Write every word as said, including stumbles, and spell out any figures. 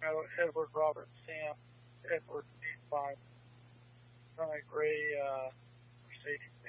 Edward, Robert, Sam, Edward, eight five. Ray, uh, Mercedes.